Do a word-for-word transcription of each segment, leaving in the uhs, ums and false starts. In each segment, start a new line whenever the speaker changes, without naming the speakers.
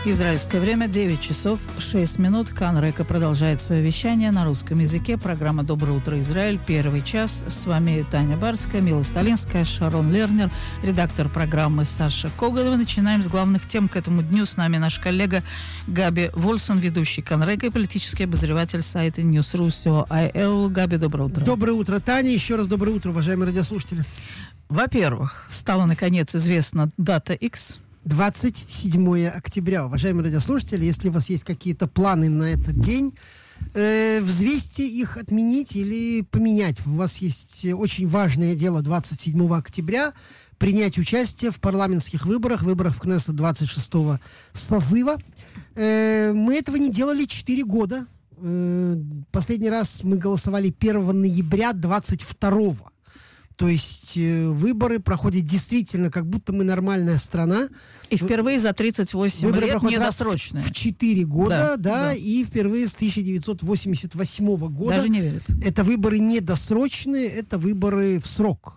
Израильское время девять часов шесть минут. Кан Река продолжает свое вещание на русском языке. Программа «Доброе утро, Израиль». Первый час. С вами Таня Барская, Мила Сталинская, Шарон Лернер, редактор программы Саша Коган. Мы начинаем с главных тем к этому дню. С нами наш коллега Габи Вольсон, ведущий Кан Река и политический обозреватель сайта Newsru.ай.эл. Габи, доброе утро.
Доброе утро, Таня. Еще раз доброе утро, уважаемые радиослушатели.
Во-первых, стала наконец известна дата X.
двадцать седьмое октября. Уважаемые радиослушатели, если у вас есть какие-то планы на этот день, э, взвесьте их, отменить или поменять. У вас есть очень важное дело двадцать седьмого октября принять участие в парламентских выборах, выборах в Кнессет двадцать шестого созыва. Э, мы этого не делали четыре года. Э, последний раз мы голосовали первого ноября двадцать второго. То есть э, выборы проходят действительно, как будто мы нормальная страна.
И впервые за тридцать восемь
выборы
лет недосрочные.
В четыре года, да, да,
да,
и впервые с тысяча девятьсот восемьдесят восьмого года.
Даже не верится.
Это выборы недосрочные, это выборы в срок.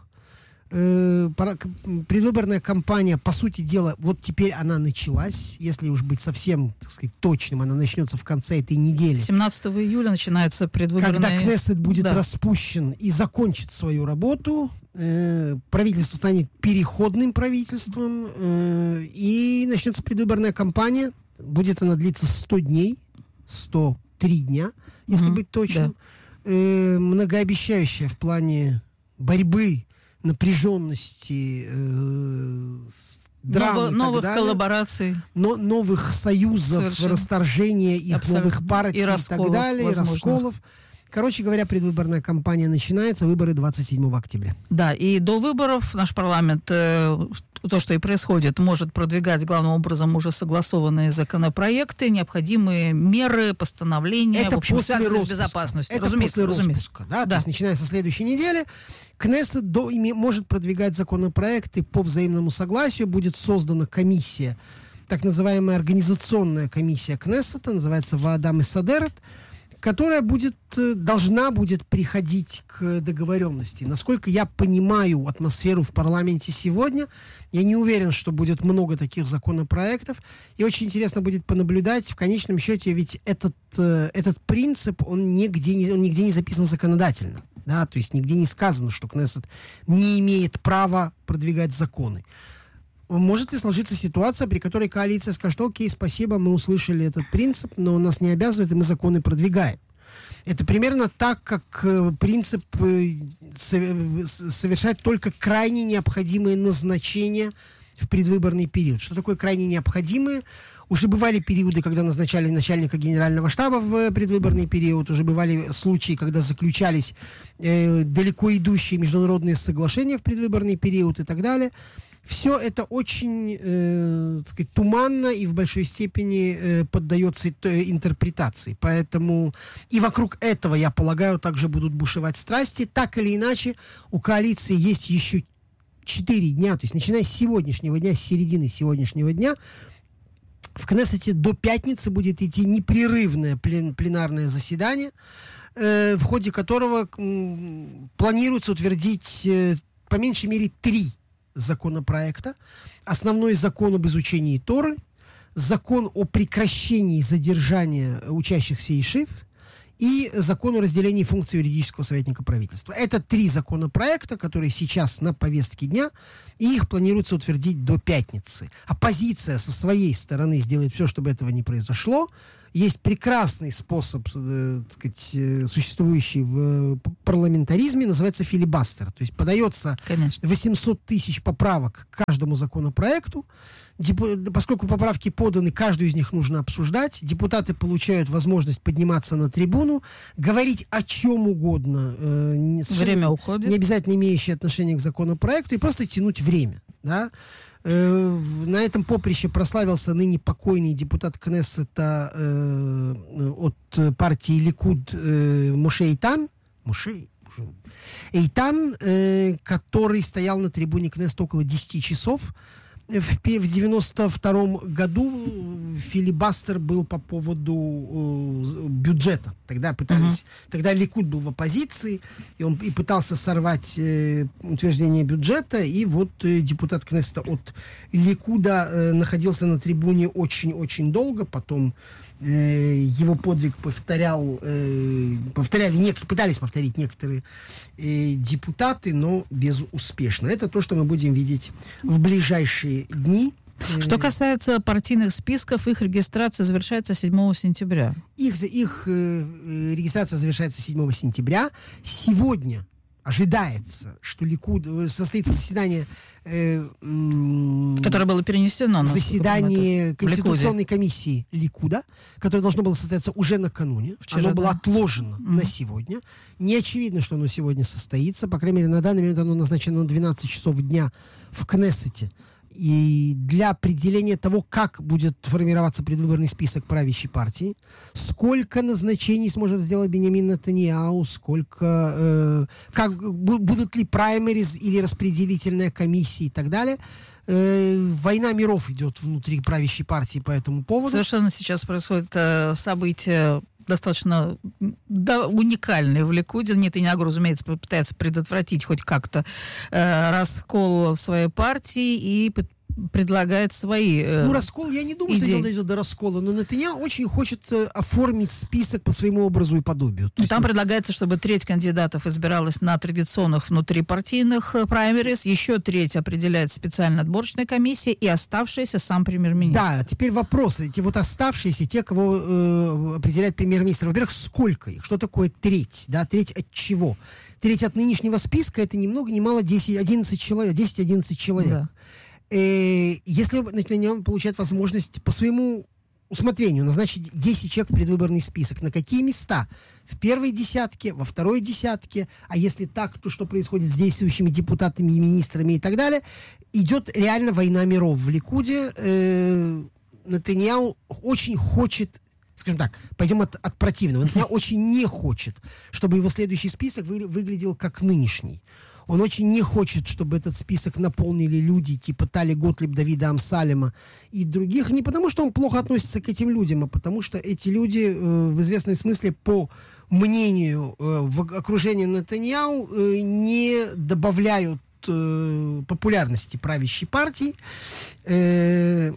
Э, предвыборная кампания, по сути дела, вот теперь она началась. Если уж быть совсем, так сказать, точным, она начнется в конце этой недели.
семнадцатого июля начинается предвыборная...
Когда Кнессет будет
да.
распущен и закончит свою работу, э, правительство станет переходным правительством, э, и начнется предвыборная кампания. Будет она длиться сто дней, сто три дня, если mm-hmm. быть точным. Да. Э, многообещающая в плане борьбы, напряженности, э, драм
Ново,
и
новых
так далее.
коллабораций,
но, новых союзов, Совершенно. расторжения их, Абсолютно. новых партий и, и так далее, возможно. и расколов. Короче говоря, предвыборная кампания начинается, выборы двадцать седьмого октября.
Да, и до выборов наш парламент, э, то, что и происходит, может продвигать главным образом уже согласованные законопроекты, необходимые меры, постановления,
это
в общем,
после
связанные
распуска.
с безопасностью.
Это
разумеется,
после
разумеется.
распуска, да?
Да.
То есть, начиная со следующей недели, Кнессет до, име, может продвигать законопроекты по взаимному согласию, будет создана комиссия, так называемая организационная комиссия Кнессета, называется Ваада Месадерет, которая будет, должна будет приходить к договоренности. Насколько я понимаю атмосферу в парламенте сегодня, я не уверен, что будет много таких законопроектов. И очень интересно будет понаблюдать, в конечном счете, ведь этот, этот принцип, он нигде не, он нигде не записан законодательно. Да? То есть нигде не сказано, что Кнессет не имеет права продвигать законы. Может ли сложиться ситуация, при которой коалиция скажет: окей, спасибо, мы услышали этот принцип, но он нас не обязывает, и мы законы продвигаем. Это примерно так, как э, принцип э, совершать только крайне необходимые назначения в предвыборный период. Что такое крайне необходимые? Уже бывали периоды, когда назначали начальника генерального штаба в предвыборный период, уже бывали случаи, когда заключались э, далеко идущие международные соглашения в предвыборный период и так далее. Все это очень, э, так сказать, туманно и в большой степени э, поддается интерпретации. Поэтому и вокруг этого, я полагаю, также будут бушевать страсти. Так или иначе, у коалиции есть еще четыре дня, то есть начиная с сегодняшнего дня, с середины сегодняшнего дня, в Кнессете до пятницы будет идти непрерывное плен, пленарное заседание, э, в ходе которого э, планируется утвердить э, по меньшей мере три законопроекта. Основной закон об изучении Торы, закон о прекращении задержания учащихся ешив и закон о разделении функций юридического советника правительства. Это три законопроекта, которые сейчас на повестке дня, и их планируется утвердить до пятницы. Оппозиция со своей стороны сделает все, чтобы этого не произошло. Есть прекрасный способ, э, так сказать, существующий в парламентаризме, называется филибастер. То есть подается Конечно. восемьсот тысяч поправок к каждому законопроекту. Депу- поскольку поправки поданы, каждую из них нужно обсуждать. Депутаты получают возможность подниматься на трибуну, говорить о чем угодно. Э, не,
время уходит.
Не обязательно имеющее отношение к законопроекту, и просто тянуть время. Да? На этом поприще прославился ныне покойный депутат Кнессета э, от партии Ликуд э, Моше Эйтан, Моше Эйтан, э, который стоял на трибуне Кнессета около десяти часов. В, в девяносто втором году филибастер был по поводу э, бюджета. Тогда пытались, uh-huh. тогда Ликуд был в оппозиции, и он и пытался сорвать э, утверждение бюджета, и вот э, депутат Кнессета от Ликуда э, находился на трибуне очень-очень долго, потом э, его подвиг повторял, э, повторяли, нек- пытались повторить некоторые э, депутаты, но безуспешно. Это то, что мы будем видеть в ближайшие дни.
Что касается партийных списков, их регистрация завершается седьмого сентября.
Их, их э, регистрация завершается седьмого сентября. Сегодня ожидается, что Ликуд, состоится заседание... Э, м-
которое было перенесено.
Заседание Конституционной комиссии Ликуда, которое должно было состояться уже накануне. Вчера, оно да. было отложено mm-hmm. на сегодня. Не очевидно, что оно сегодня состоится. По крайней мере, на данный момент оно назначено на двенадцать часов дня в Кнессете. И для определения того, как будет формироваться предвыборный список правящей партии, сколько назначений сможет сделать Биньямин Нетаньяху, сколько, э, как, будут ли праймериз или распределительная комиссия и так далее. Э, война миров идет внутри правящей партии по этому поводу.
Совершенно сейчас происходит э, событие достаточно да, уникальные в Ликуде. Нетаньяху, разумеется, пытается предотвратить хоть как-то э, раскол в своей партии и предлагает свои э,
Ну, раскол, я не думаю, идеи. Что дело дойдет до раскола, но Нетаньяху очень хочет э, оформить список по своему образу и подобию.
То там есть... предлагается, чтобы треть кандидатов избиралась на традиционных внутрипартийных э, праймериз, еще треть определяет специальная отборочная комиссия и оставшиеся сам премьер-министр.
Да, теперь вопросы. Эти вот оставшиеся, те, кого э, определяет премьер-министр. Во-первых, сколько их? Что такое треть? Да, треть от чего? Треть от нынешнего списка — это ни много ни мало десять-одиннадцать человек. десять-одиннадцать человек. Да. Если Нетаньяху получает возможность по своему усмотрению назначить десять человек в предвыборный список, на какие места? В первой десятке, во второй десятке, а если так, то что происходит с действующими депутатами и министрами и так далее? Идет реально война миров в Ликуде. Нетаньяху очень хочет, скажем так, пойдем от, от противного. Нетаньяху очень не хочет, чтобы его следующий список вы, выглядел как нынешний. Он очень не хочет, чтобы этот список наполнили люди типа Тали Готлиб, Давида Амсалема и других. Не потому, что он плохо относится к этим людям, а потому, что эти люди э, в известном смысле, по мнению э, в окружении Нетаньяху, э, не добавляют э, популярности правящей партии. Э,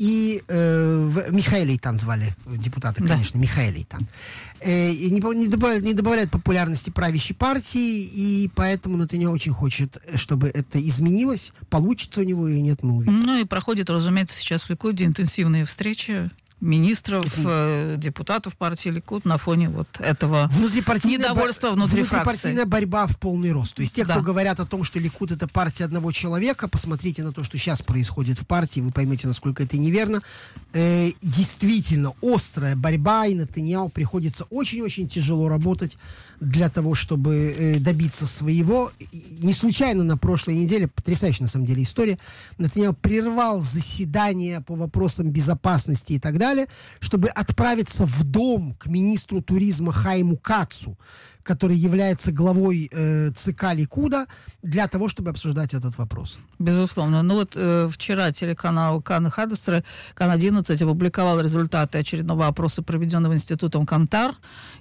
И э, Михаэль Эйтан звали депутата, конечно, да. Михаэль Эйтан. Э, и не, не, добавляют, не добавляют популярности правящей партии, и поэтому Нетаньяху очень хочет, чтобы это изменилось. Получится у него или нет, мы увидим.
Ну и проходит, разумеется, сейчас в Ликуде интенсивные встречи министров, э, депутатов партии Ликуд на фоне вот этого недовольства внутри фракции.
Внутрипартийная борьба в полный рост. То есть те,
да.
кто говорят о том, что Ликуд — это партия одного человека, посмотрите на то, что сейчас происходит в партии, вы поймете, насколько это неверно. Э, действительно, острая борьба, и Нетаньяху приходится очень-очень тяжело работать для того, чтобы э, добиться своего. Не случайно на прошлой неделе, потрясающая на самом деле история, Нетаньяху прервал заседание по вопросам безопасности и так далее, чтобы отправиться в дом к министру туризма Хайму Кацу, который является главой э, ЦК Ликуда, для того, чтобы обсуждать этот вопрос.
Безусловно. Ну вот э, вчера телеканал Кан одиннадцать, Кан одиннадцать опубликовал результаты очередного опроса, проведенного институтом Кантар.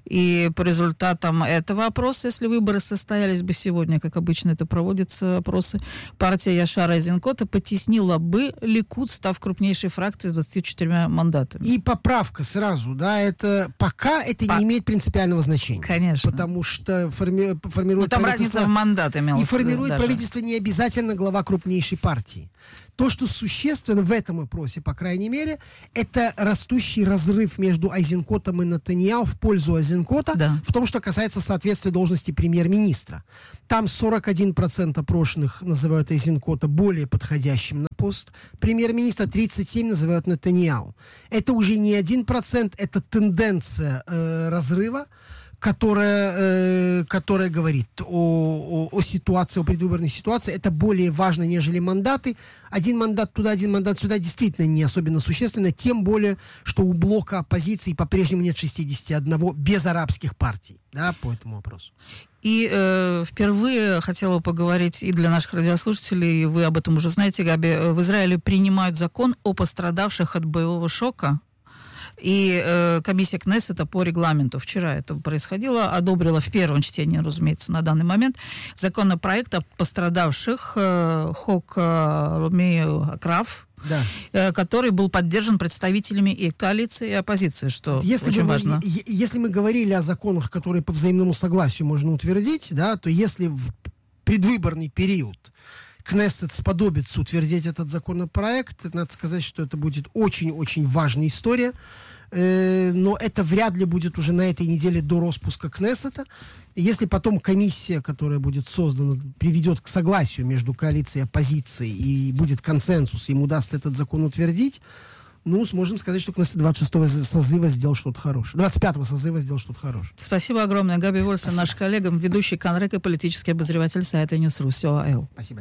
И по результатам этого опроса, если выборы состоялись бы сегодня, как обычно это проводятся опросы, партия Яшара Эйзенкота потеснила бы Ликуд, став крупнейшей фракцией с двадцатью четырьмя мандатами.
И поправка сразу, да, это пока это По... не имеет принципиального значения.
Конечно.
Потому что форми... формирует
ну, там разница в мандаты имелась.
И формирует даже. Правительство не обязательно глава крупнейшей партии. То, что существенно в этом опросе, по крайней мере, это растущий разрыв между Эйзенкотом и Нетаньяху в пользу Эйзенкота,
да.
в том, что касается соответствия должности премьер-министра. Там сорок один процент опрошенных называют Эйзенкота более подходящим на пост премьер-министра, тридцать семь процентов называют Нетаньяху. Это уже не один процент, это тенденция э, разрыва, которая, э, которая говорит о, о, о ситуации, о предвыборной ситуации. Это более важно, нежели мандаты. Один мандат туда, один мандат сюда действительно не особенно существенно, тем более, что у блока оппозиции по-прежнему нет шестидесяти одной безарабских партий, да, по этому вопросу.
И э, впервые хотела поговорить и для наших радиослушателей, вы об этом уже знаете, Габи, в Израиле принимают закон о пострадавших от боевого шока И э, комиссия Кнессета по регламенту вчера это происходило, одобрила в первом чтении, разумеется, на данный момент законопроект о пострадавших э, Хок Ромео Краф, да. который был поддержан представителями и коалиции, и оппозиции, что
если
очень
мы,
важно.
Если мы говорили о законах, которые по взаимному согласию можно утвердить, да, то если в предвыборный период Кнессет сподобится утвердить этот законопроект, надо сказать, что это будет очень-очень важная история. Но это вряд ли будет уже на этой неделе до распуска Кнессета. Если потом комиссия, которая будет создана, приведет к согласию между коалицией и оппозицией, и будет консенсус, им удастся этот закон утвердить, ну, сможем сказать, что Кнессет двадцать шестого созыва сделал что-то хорошее. двадцать пятого созыва сделал что-то хорошее.
Спасибо огромное. Габи Вольсон, наш коллега, ведущий Канрек и политический обозреватель сайта Ньюс.ру.
Спасибо.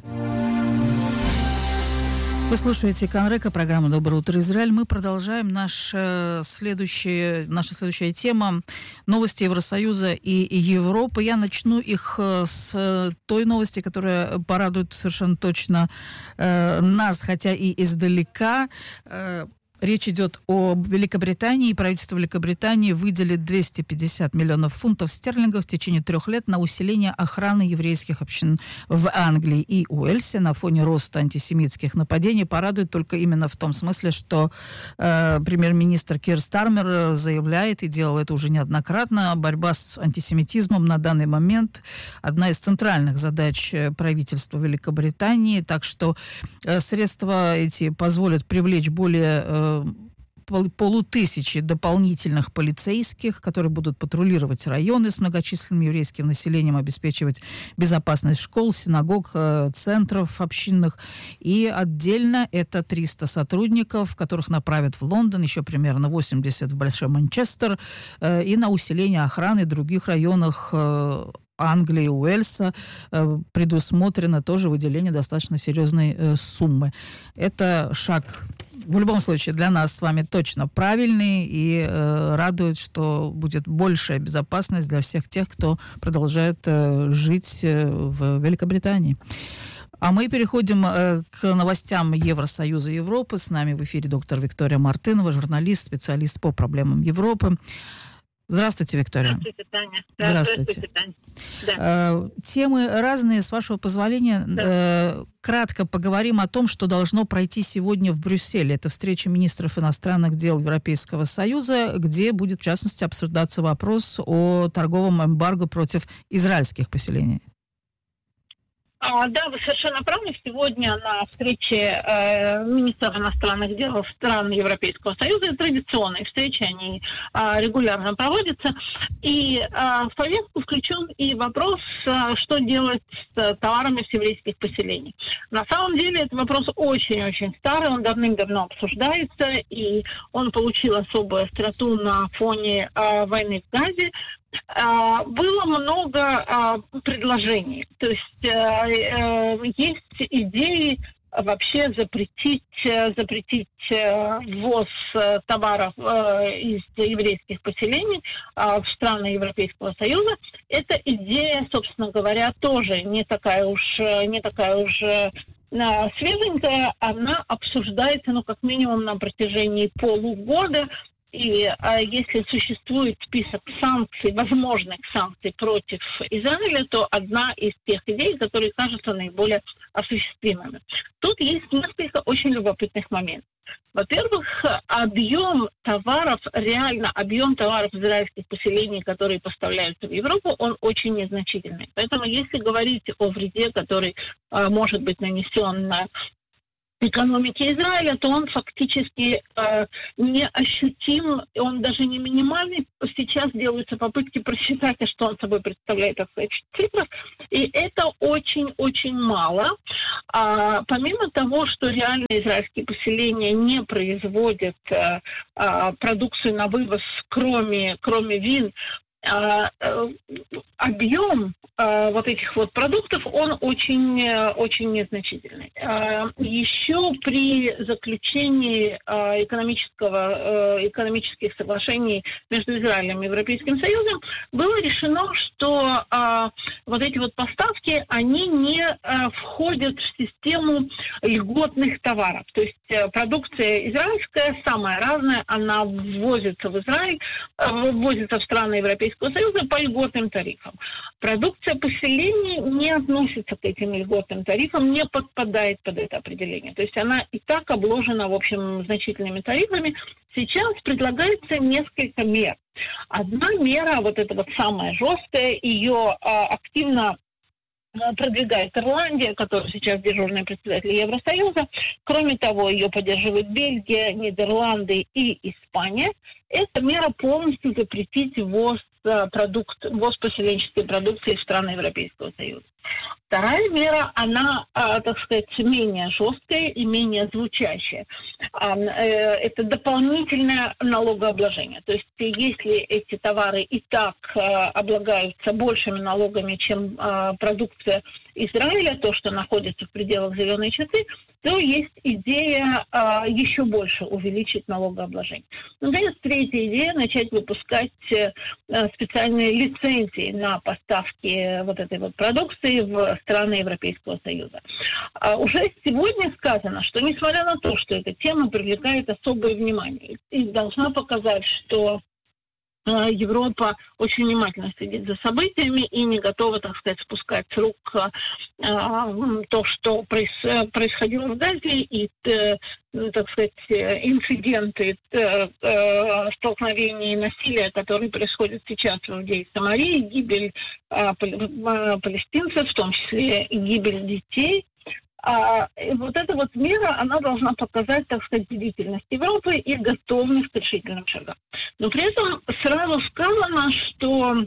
Вы слушаете Канрека, программа «Доброе утро, Израиль». Мы продолжаем наш, э, следующий, наша следующая тема – новости Евросоюза и, и Европы. Я начну их э, с той новости, которая порадует совершенно точно э, нас, хотя и издалека. Э, Речь идет о Великобритании. Правительство Великобритании выделит двести пятьдесят миллионов фунтов стерлингов в течение трех лет на усиление охраны еврейских общин в Англии и Уэльсе на фоне роста антисемитских нападений. Порадует только именно в том смысле, что э, премьер-министр Кир Стармер заявляет, и делал это уже неоднократно, борьба с антисемитизмом на данный момент одна из центральных задач правительства Великобритании. Так что э, средства эти позволят привлечь более э, полутысячи дополнительных полицейских, которые будут патрулировать районы с многочисленным еврейским населением, обеспечивать безопасность школ, синагог, центров общинных. И отдельно это триста сотрудников, которых направят в Лондон, еще примерно восемьдесят в Большой Манчестер, и на усиление охраны в других районах Англии и Уэльса предусмотрено тоже выделение достаточно серьезной суммы. Это шаг в любом случае для нас с вами точно правильный и э, радует, что будет большая безопасность для всех тех, кто продолжает э, жить э, в Великобритании. А мы переходим э, к новостям Евросоюза и Европы. С нами в эфире доктор Виктория Мартынова, журналист, специалист по проблемам Европы. Здравствуйте, Виктория.
Здравствуйте, Таня.
Здравствуйте.
Здравствуйте, Таня. Да.
Э, темы разные, с вашего позволения. Да. Э, кратко поговорим о том, что должно пройти сегодня в Брюсселе. Это встреча министров иностранных дел Европейского Союза, где будет, в частности, обсуждаться вопрос о торговом эмбарго против израильских поселений.
А, да, вы совершенно правы. Сегодня на встрече э, министров иностранных дел стран Европейского Союза, традиционные встречи, они э, регулярно проводятся. И э, в повестку включен и вопрос, э, что делать с товарами с еврейских поселений. На самом деле это вопрос очень-очень старый, он давным-давно обсуждается, и он получил особую остроту на фоне э, войны в Газе. Было много предложений. То есть есть идеи вообще запретить, запретить ввоз товаров из еврейских поселений в страны Европейского Союза. Эта идея, собственно говоря, тоже не такая уж, не такая уж свеженькая. Она обсуждается, ну, как минимум на протяжении полугода. И а, если существует список санкций, возможных санкций против Израиля, то одна из тех идей, которые кажутся наиболее осуществимыми. Тут есть несколько очень любопытных моментов. Во-первых, объем товаров, реально объем товаров израильских поселений, которые поставляются в Европу, он очень незначительный. Поэтому если говорить о вреде, который а, может быть нанесен на экономики Израиля, то он фактически э, не ощутим, он даже не минимальный. Сейчас делаются попытки просчитать, что он собой представляет в своих цифрах, и это очень-очень мало. А, помимо того, что реально израильские поселения не производят э, э, продукцию на вывоз, кроме, кроме вин, объем э, вот этих вот продуктов, он очень, очень незначительный. Э, еще при заключении э, экономического, э, экономических соглашений между Израилем и Европейским Союзом было решено, что э, вот эти вот поставки, они не э, входят в систему льготных товаров. То есть э, продукция израильская, самая разная, она ввозится в Израиль, э, ввозится в страны Европейского Союза по льготным тарифам. Продукция поселений не относится к этим льготным тарифам, не подпадает под это определение. То есть она и так обложена, в общем, значительными тарифами. Сейчас предлагается несколько мер. Одна мера, вот эта вот самая жесткая, ее а, активно продвигает Ирландия, которая сейчас дежурный председатель Евросоюза. Кроме того, ее поддерживают Бельгия, Нидерланды и Испания. Это мера полностью запретить ввоз продукт, ввоз поселенческой продукции в страны Европейского Союза. Вторая мера, она, так сказать, менее жесткая и менее звучащая. Это дополнительное налогообложение. То есть, если эти товары и так облагаются большими налогами, чем продукция Израиля, то, что находится в пределах зеленой черты, то есть идея а, еще больше увеличить налогообложение. Наконец, третья идея – начать выпускать а, специальные лицензии на поставки вот этой вот продукции в страны Европейского Союза. А, уже сегодня сказано, что несмотря на то, что эта тема привлекает особое внимание и должна показать, что Европа очень внимательно следит за событиями и не готова, так сказать, спускать с рук а, то, что проис- происходило в Газе, и, э, так сказать, инциденты э, э, столкновений и насилия, которые происходят сейчас в Иудее и Самарии, гибель э, палестинцев, в том числе и гибель детей. А вот эта вот мера, она должна показать, так сказать, бдительность Европы и готовность к решительным шагам. Но при этом сразу сказано, что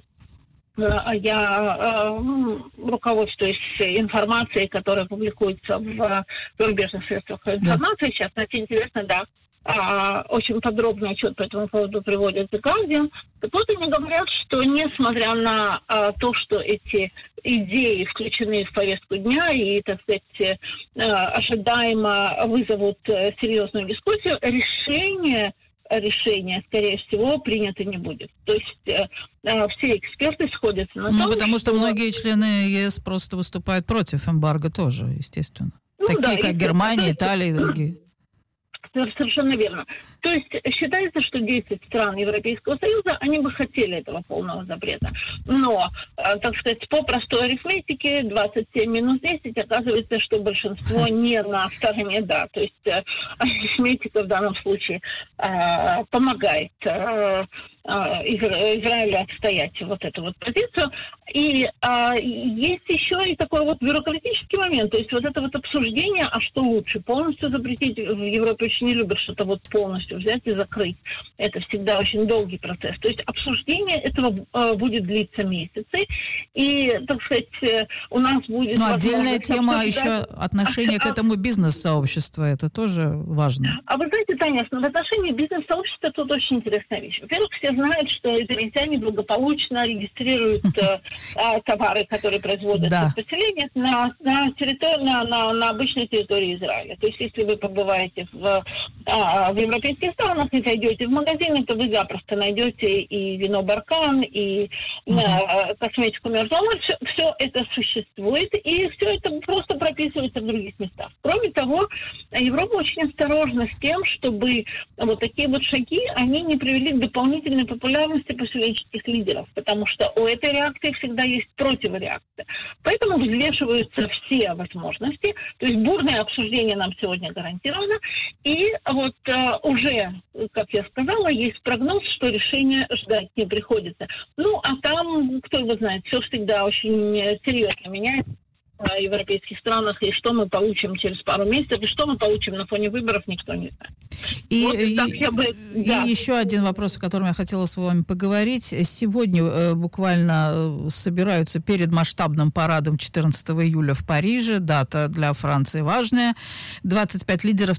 э, я э, руководствуюсь информацией, которая публикуется в зарубежных средствах информации. Да. Сейчас, кстати, интересно, да, а, очень подробный отчет по этому поводу приводит The Guardian. Так вот, они говорят, что несмотря на а, то, что эти идеи включены в повестку дня и, так сказать, а, ожидаемо вызовут а, серьезную дискуссию, решение, решение, скорее всего, принято не будет. То есть а, все эксперты сходятся на
ну,
том,
потому что,
что
многие члены ЕС просто выступают против эмбарго тоже, естественно.
Ну,
Такие,
да,
как Германия, Италия и другие.
Совершенно верно. То есть считается, что десять стран Европейского Союза, они бы хотели этого полного запрета. Но, так сказать, по простой арифметике двадцать семь минус десять оказывается, что большинство не на стороне «да». То есть арифметика в данном случае помогает Израилю отстоять вот эту вот позицию. И а, есть еще и такой вот бюрократический момент. То есть вот это вот обсуждение, а что лучше, полностью запретить? В Европе очень не любят что-то вот полностью взять и закрыть. Это всегда очень долгий процесс. То есть обсуждение этого а, будет длиться месяцы. И, так сказать, у нас будет...
Ну, отдельная тема обсуждать... еще отношение к этому бизнес-сообществу. Это тоже важно.
А вы знаете, Таня, в отношении бизнес-сообщества тут очень интересная вещь. Во-первых, все знают, что израильтяне благополучно регистрируют а, товары, которые производятся да. в поселениях на, на, территории, на, на, на обычной территории Израиля. То есть, если вы побываете в, а, в европейских странах и зайдете в магазины, то вы запросто найдете и вино Баркан, и uh-huh. а, косметику Мерзома. Все, все это существует, и все это просто прописывается в других местах. Кроме того, Европа очень осторожна с тем, чтобы вот такие вот шаги, они не привели к дополнительной популярности поселенческих лидеров, потому что у этой реакции всегда есть противореакция. Поэтому взвешиваются все возможности. То есть бурное обсуждение нам сегодня гарантировано. И вот э, уже, как я сказала, есть прогноз, что решение ждать не приходится. Ну, а там, кто его знает, все всегда очень серьезно меняется в европейских странах, и что мы получим через пару месяцев, и что мы получим на фоне выборов, никто не знает.
И,
вот, и, так я бы,
и
да.
еще один вопрос, о котором я хотела с вами поговорить. Сегодня э, буквально собираются перед масштабным парадом четырнадцатого июля в Париже. Дата для Франции важная. двадцать пять лидеров